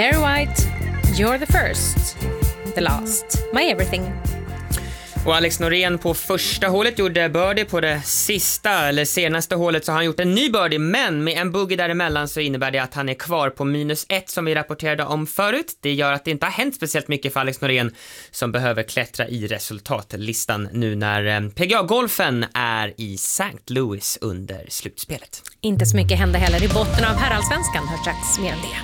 Barry White, You're the first, the last, my everything. Och Alex Norén på första hålet gjorde birdie, på det senaste hålet så har han gjort en ny birdie, men med en bogey däremellan så innebär det att han är kvar på -1 som vi rapporterade om förut. Det gör att det inte har hänt speciellt mycket för Alex Norén som behöver klättra i resultatlistan nu när PGA-golfen är i St. Louis under slutspelet. Inte så mycket hände heller i botten av herrallsvenskan, hör strax mer om det.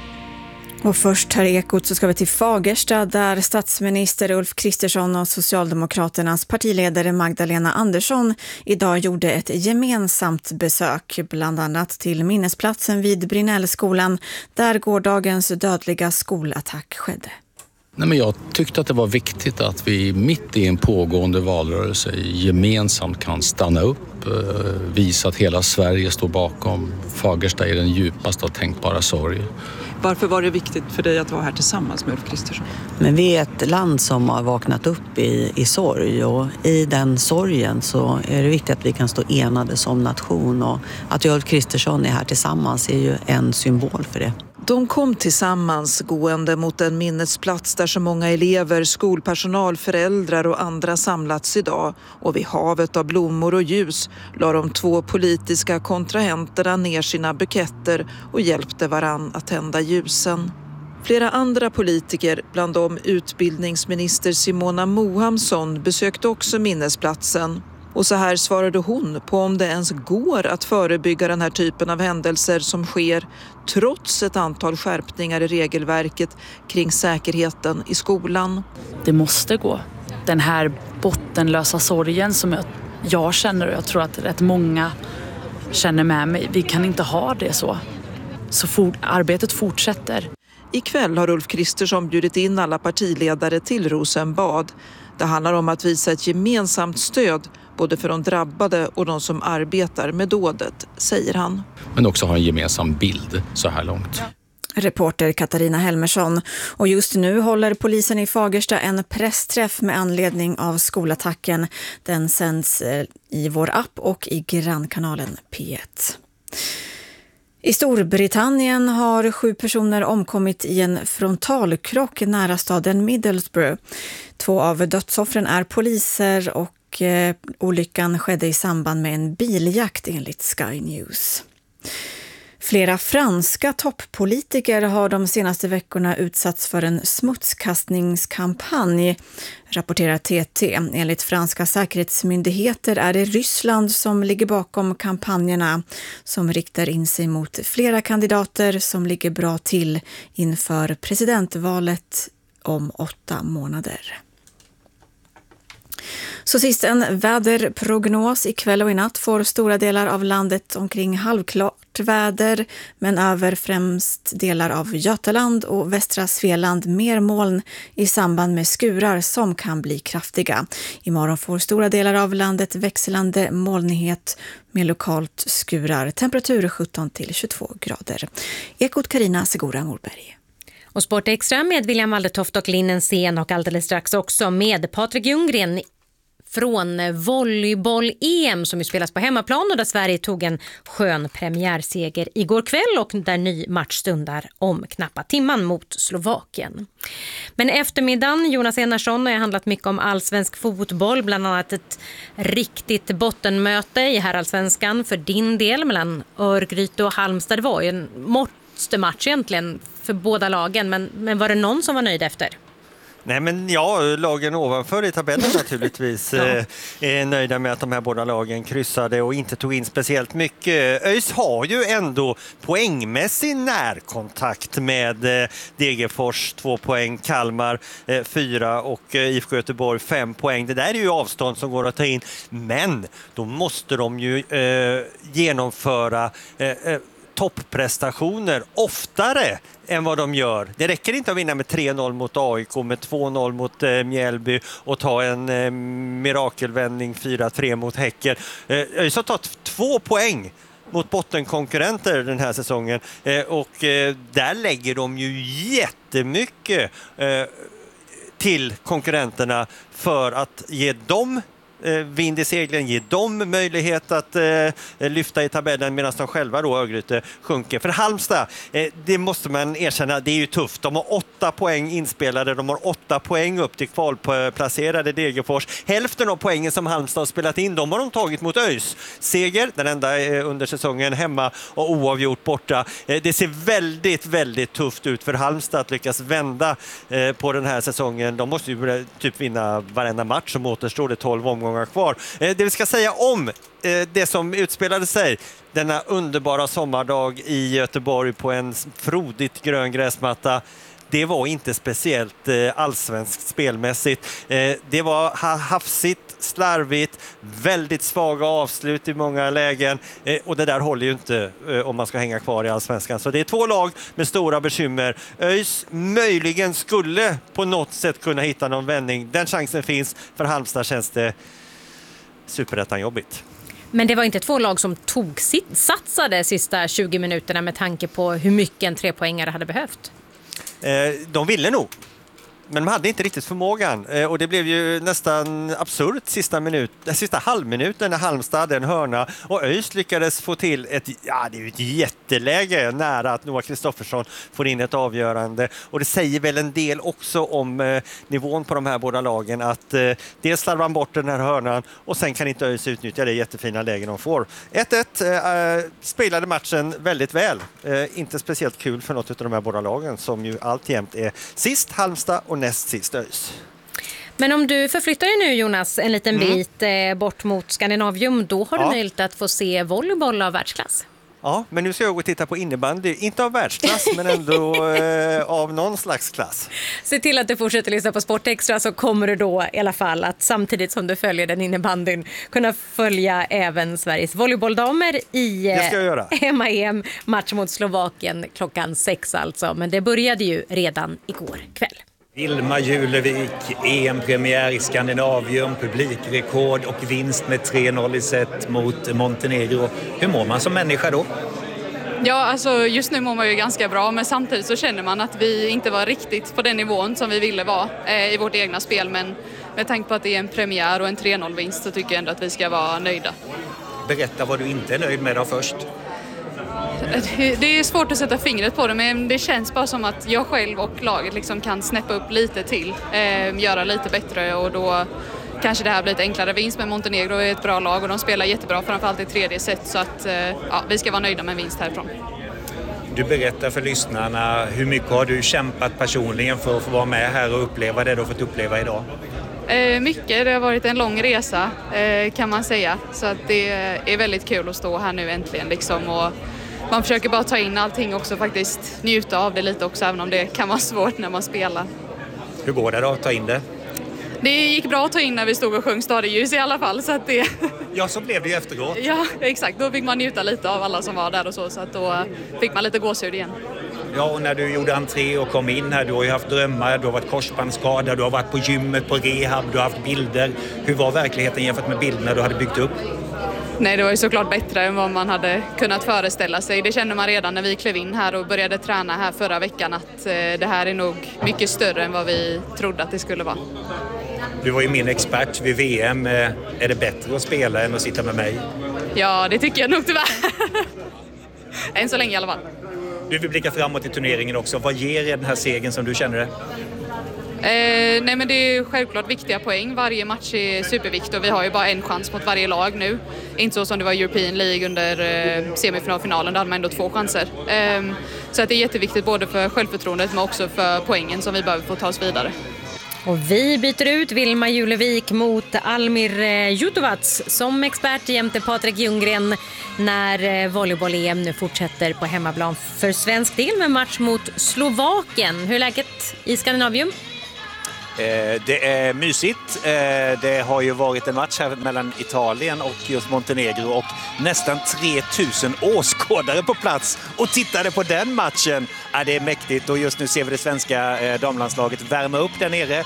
Och först här i Ekot så ska vi till Fagersta där statsminister Ulf Kristersson och Socialdemokraternas partiledare Magdalena Andersson idag gjorde ett gemensamt besök, bland annat till minnesplatsen vid Brinnellskolan där gårdagens dödliga skolattack skedde. Nej, men jag tyckte att det var viktigt att vi mitt i en pågående valrörelse gemensamt kan stanna upp, visa att hela Sverige står bakom Fagersta i den djupaste och tänkbara sorg. Varför var det viktigt för dig att vara här tillsammans med Ulf Kristersson? Men vi är ett land som har vaknat upp i sorg, och i den sorgen så är det viktigt att vi kan stå enade som nation, och att Ulf Kristersson är här tillsammans är ju en symbol för det. De kom tillsammans gående mot en minnesplats där så många elever, skolpersonal, föräldrar och andra samlats idag. Och vid havet av blommor och ljus la de två politiska kontrahenterna ner sina buketter och hjälpte varann att tända ljusen. Flera andra politiker, bland dem utbildningsminister Simona Mohamsson, besökte också minnesplatsen. Och så här svarade hon på om det ens går att förebygga den här typen av händelser som sker trots ett antal skärpningar i regelverket kring säkerheten i skolan. Det måste gå. Den här bottenlösa sorgen som jag känner, och jag tror att rätt många känner med mig. Vi kan inte ha det så. Arbetet fortsätter. Ikväll har Ulf Kristersson bjudit in alla partiledare till Rosenbad. Det handlar om att visa ett gemensamt stöd både för de drabbade och de som arbetar med dådet, säger han. Men också ha en gemensam bild så här långt. Reporter Katarina Helmersson. Och just nu håller polisen i Fagersta en pressträff med anledning av skolattacken. Den sänds i vår app och i grannkanalen P1. I Storbritannien har 7 personer omkommit i en frontalkrock nära staden Middlesbrough. 2 av dödsoffren är poliser och olyckan skedde i samband med en biljakt enligt Sky News. Flera franska toppolitiker har de senaste veckorna utsatts för en smutskastningskampanj, rapporterar TT. Enligt franska säkerhetsmyndigheter är det Ryssland som ligger bakom kampanjerna som riktar in sig mot flera kandidater som ligger bra till inför presidentvalet om 8 månader. Så sist en väderprognos. Ikväll och i natt får stora delar av landet omkring halvklart väder, men över främst delar av Götaland och västra Svealand mer moln i samband med skurar som kan bli kraftiga. Imorgon får stora delar av landet växlande molnighet med lokalt skurar. Temperatur 17-22 grader. Ekot Carina Segura Morberg. Och Sport Extra med William Waldertoft och Linn Sen, och alldeles strax också med Patrik Ljunggren från volleyboll-EM som ju spelas på hemmaplan och där Sverige tog en skön premiärseger igår kväll och där ny match stundar om knappa timman mot Slovakien. Men eftermiddagen, Jonas Enarsson, har jag handlat mycket om allsvensk fotboll, bland annat ett riktigt bottenmöte i herrallsvenskan för din del mellan Örgryte och Halmstad. Det var ju en match egentligen för båda lagen, men var det någon som var nöjd efter? Nej, men ja, lagen ovanför i tabellen naturligtvis är nöjda med att de här båda lagen kryssade och inte tog in speciellt mycket. ÖIS har ju ändå poängmässig närkontakt med Degerfors 2 poäng, Kalmar 4 och IFK Göteborg 5 poäng. Det där är ju avstånd som går att ta in, men då måste de ju genomföra topprestationer oftare än vad de gör. Det räcker inte att vinna med 3-0 mot AIK, med 2-0 mot Mjällby och ta en mirakelvändning 4-3 mot Häcken. Så tagit 2 poäng mot bottenkonkurrenter den här säsongen och där lägger de ju jättemycket till konkurrenterna för att ge dem vind i seglen ger dem möjlighet att lyfta i tabellen medan de själva då Örgryte sjunker. För Halmstad, det måste man erkänna, det är ju tufft. De har 8 poäng inspelade, de har 8 poäng upp till kvalplacerade Degerfors. Hälften av poängen som Halmstad har spelat in, de har de tagit mot ÖIS. Seger, den enda under säsongen hemma och oavgjort borta. Det ser väldigt, väldigt tufft ut för Halmstad att lyckas vända på den här säsongen. De måste ju typ vinna varenda match som återstår, det 12 omgångar kvar. Det vi ska säga om det som utspelade sig denna underbara sommardag i Göteborg på en frodigt grön gräsmatta, det var inte speciellt allsvenskt spelmässigt. Det var hafsigt, slarvigt, väldigt svaga avslut i många lägen och det där håller ju inte om man ska hänga kvar i allsvenskan. Så det är 2 lag med stora bekymmer. ÖIS möjligen skulle på något sätt kunna hitta någon vändning. Den chansen finns. För Halmstad känns det superettan-jobbigt. Men det var inte 2 lag som satsade sista 20 minuterna med tanke på hur mycket en 3-poängare hade behövt. De ville nog. Men de hade inte riktigt förmågan och det blev ju nästan absurt sista halvminuten när Halmstad hade en hörna och ÖIS lyckades få till ett jätteläge nära att Noah Kristoffersson får in ett avgörande. Och det säger väl en del också om nivån på de här båda lagen att dels slarvar man bort den här hörnan och sen kan inte ÖIS utnyttja det jättefina lägen de får. 1-1 spelade matchen väldigt väl. Inte speciellt kul för något av de här båda lagen som ju alltjämt är sist Halmstad och näst sist ÖIS. Men om du förflyttar dig nu Jonas en liten bit bort mot Skandinavium, då har du möjlighet att få se volleyboll av världsklass. Ja, men nu ska jag gå och titta på innebandy. Inte av världsklass, men ändå av någon slags klass. Se till att du fortsätter lyssna på Sportextra så kommer du då i alla fall att samtidigt som du följer den innebandyn kunna följa även Sveriges volleybolldamer i EM match mot Slovakien 6:00 alltså. Men det började ju redan igår kväll. Vilma Julevik, EM-premiär i Skandinavium, publikrekord och vinst med 3-0 i set mot Montenegro. Hur mår man som människa då? Ja, alltså just nu mår man ju ganska bra, men samtidigt så känner man att vi inte var riktigt på den nivån som vi ville vara i vårt egna spel. Men med tanke på att det är en premiär och en 3-0-vinst så tycker jag ändå att vi ska vara nöjda. Berätta vad du inte är nöjd med då först. Det är svårt att sätta fingret på det, men det känns bara som att jag själv och laget liksom kan snäppa upp lite till, göra lite bättre och då kanske det här blir ett enklare vinst. Men Montenegro är ett bra lag och de spelar jättebra, framförallt i tredje set, så att vi ska vara nöjda med en vinst härifrån. Du berättar för lyssnarna, hur mycket har du kämpat personligen för att få vara med här och uppleva det du har fått uppleva idag? Mycket, det har varit en lång resa kan man säga, så att det är väldigt kul att stå här nu äntligen liksom, och man försöker bara ta in allting också, faktiskt njuta av det lite också, även om det kan vara svårt när man spelar. Hur går det då att ta in det? Det gick bra att ta in när vi stod och sjöng Stadeljus i alla fall, så att det... Ja, så blev det ju efteråt. Ja, exakt. Då fick man njuta lite av alla som var där och så att då fick man lite gåshud igen. Ja, och när du gjorde entré och kom in här, du har ju haft drömmar, du har varit korsbandsskadad, du har varit på gymmet, på rehab, du har haft bilder. Hur var verkligheten jämfört med bilderna du hade byggt upp? Nej, det var ju såklart bättre än vad man hade kunnat föreställa sig. Det kände man redan när vi klev in här och började träna här förra veckan, att det här är nog mycket större än vad vi trodde att det skulle vara. Du var ju min expert vid VM. Är det bättre att spela än att sitta med mig? Ja, det tycker jag nog tyvärr. Än så länge i alla fall. Du vill blicka framåt i turneringen också. Vad ger den här segern som du känner det? Nej, men det är självklart viktiga poäng. Varje match är superviktig och vi har ju bara en chans mot varje lag nu. Inte så som det var European League under semifinalfinalen, där hade man ändå 2 chanser. Så att det är jätteviktigt både för självförtroendet men också för poängen som vi behöver få ta oss vidare. Och vi byter ut Vilma Julevik mot Almir Jutovac som expert jämte Patrik Ljunggren när volleyboll-EM nu fortsätter på hemmaplan för svensk del med match mot Slovakien. Hur är läget i Skandinavium? Det är mysigt. Det har ju varit en match här mellan Italien och just Montenegro och nästan 3000 åskådare på plats och tittade på den matchen. Det är mäktigt och just nu ser vi det svenska damlandslaget värma upp där nere.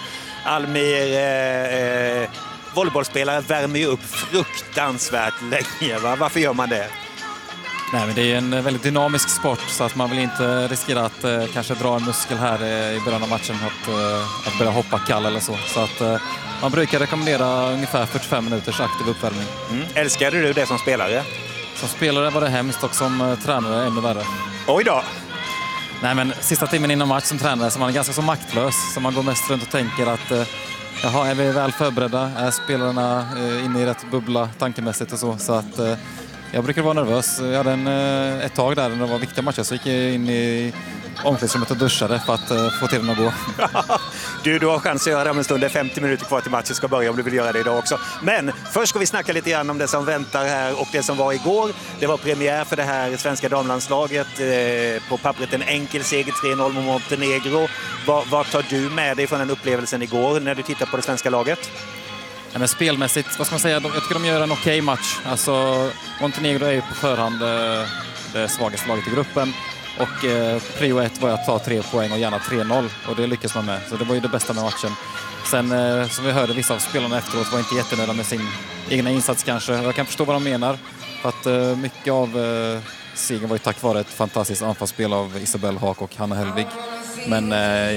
Almir, volleybollspelare, värmer ju upp fruktansvärt länge. Va? Varför gör man det? Nej, men det är en väldigt dynamisk sport så att man vill inte riskera att kanske dra en muskel här i början av matchen att börja hoppa kall eller så. Så att man brukar rekommendera ungefär 45 minuters aktiv uppvärmning. Älskade du det som spelare? Som spelare var det hemskt och som tränare ännu värre. Oj då! Nej, men sista timmen innan match som tränare så man är ganska så maktlös. Så man går mest runt och tänker att jaha, är vi väl förberedda? Är spelarna inne i rätt bubbla tankemässigt och så? Så att jag brukar vara nervös. Jag hade ett tag där när det var viktiga matcher så gick jag in i omklädningsrummet och duschade för att få till den att gå. Du har chans att göra det om en stund. Det är 50 minuter kvar till matchen ska börja om du vill göra det idag också. Men först ska vi snacka lite grann om det som väntar här och det som var igår. Det var premiär för det här svenska damlandslaget. På pappret en enkel seger 3-0 mot Montenegro. Vad tar du med dig från den upplevelsen igår när du tittar på det svenska laget? Ja, men spelmässigt, vad ska man säga, jag tycker de gör en okej match. Alltså, Montenegro är ju på förhand det svagaste laget i gruppen. Och prio 1 var att ta 3 poäng och gärna 3-0. Och det lyckas man med. Så det var ju det bästa med matchen. Sen som vi hörde, vissa av spelarna efteråt var inte jättenöjda med sin egna insats kanske. Jag kan förstå vad de menar. För att mycket av segern var ju tack vare ett fantastiskt anfallsspel av Isabel Haak och Hanna Hellvig. Men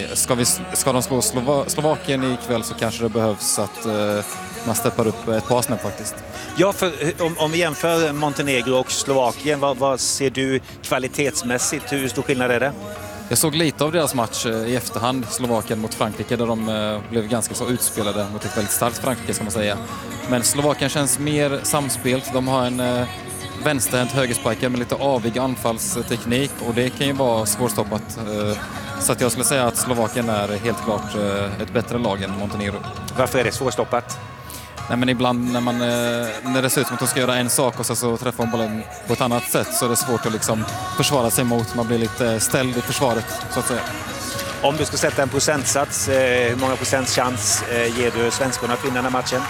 ska de slå Slovakien ikväll så kanske det behövs att man steppar upp ett par snäpp faktiskt. Ja, för om vi jämför Montenegro och Slovakien, vad ser du kvalitetsmässigt? Hur stor skillnad är det? Jag såg lite av deras match i efterhand, Slovakien mot Frankrike, där de blev ganska så utspelade mot ett väldigt starkt Frankrike ska man säga. Men Slovakien känns mer samspelt. De har en vänsterhänt högerspikare med lite avig anfallsteknik och det kan ju vara svårstoppat. Så att jag skulle säga att Slovakien är helt klart ett bättre lag än Montenegro. Varför är det svårstoppat? Nej, men ibland när det ser ut som att de ska göra en sak och så träffar de bollen på ett annat sätt så är det svårt att liksom försvara sig mot. Man blir lite ställd i försvaret så att säga. Om du ska sätta en procentsats, hur många procents chans ger du svenskarna att vinna den här matchen?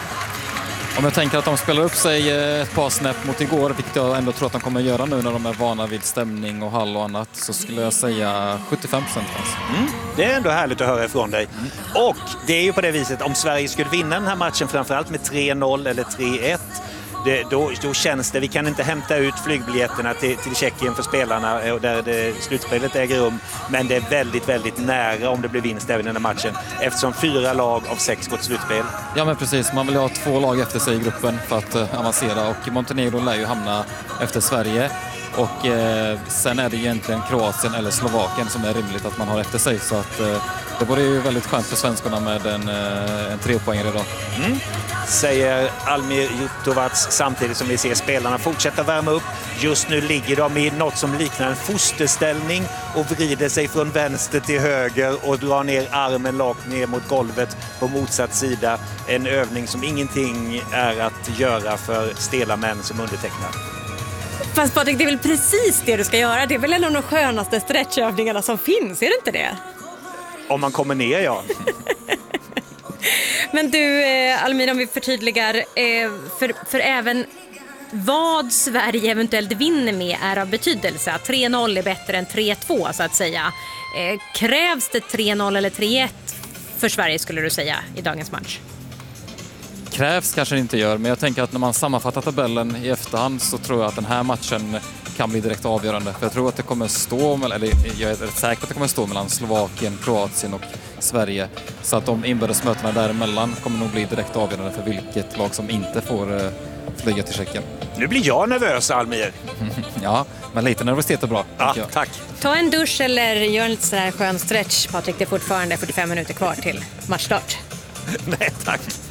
Om jag tänker att de spelar upp sig ett par snäpp mot igår, vilket jag ändå tror att de kommer att göra nu när de är vana vid stämning och hall och annat, så skulle jag säga 75%. Det är ändå härligt att höra ifrån dig. Och det är ju på det viset, om Sverige skulle vinna den här matchen framförallt med 3-0 eller 3-1, då känns det, vi kan inte hämta ut flygbiljetterna till Tjeckien för spelarna där slutspelet äger rum, men det är väldigt, väldigt nära om det blir vinst även i den här matchen, eftersom 4 lag av 6 går till slutspel. Ja, men precis, man vill ha 2 lag efter sig i gruppen för att avancera, och Montenegro lär ju hamna efter Sverige. Och sen är det egentligen Kroatien eller Slovakien som är rimligt att man har efter sig. Så att det vore ju väldigt skönt för svenskarna med en 3-poängare idag. Säger Almir Jutovac samtidigt som vi ser spelarna fortsätta värma upp. Just nu ligger de i något som liknar en fosterställning och vrider sig från vänster till höger och drar ner armen rakt ner mot golvet på motsatt sida. En övning som ingenting är att göra för stela män som undertecknar. Fast Patrik, det är väl precis det du ska göra. Det är väl en av de skönaste stretchövningarna som finns, är det inte det? Om man kommer ner, ja. Men du, Almir, om vi förtydligar, för även vad Sverige eventuellt vinner med är av betydelse. Att 3-0 är bättre än 3-2 så att säga. Krävs det 3-0 eller 3-1 för Sverige skulle du säga i dagens match? Krävs kanske det inte gör, men jag tänker att när man sammanfattar tabellen i efterhand så tror jag att den här matchen kan bli direkt avgörande. För jag tror att det kommer stå, eller jag är rätt säker att det kommer stå mellan Slovakien, Kroatien och Sverige. Så att de inbördesmötena däremellan kommer nog bli direkt avgörande för vilket lag som inte får flyga till Tjeckien. Nu blir jag nervös, Almir. Ja, men lite nervositet är bra. Ja, tack. Ta en dusch eller gör en lite sån här skön stretch, Patrik. Det är fortfarande 45 minuter kvar till matchstart. Nej, tack.